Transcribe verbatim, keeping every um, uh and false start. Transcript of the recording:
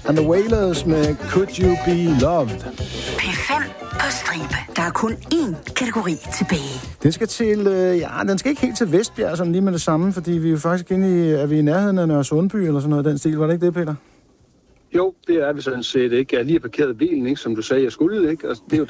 And the Wailers med Could You Be Loved. P fem på stribe. Der er kun én kategori tilbage. Den skal til, øh, ja, den skal ikke helt til Vestbjerg, sådan lige med det samme, fordi vi er jo faktisk inde i, er vi i nærheden af Nørresundby eller sådan noget den stil, var det ikke det, Peter? Jo, det er vi sådan set ikke. Jeg har lige parkeret bilen, ikke, som du sagde, jeg skulle, ikke? Og det er jo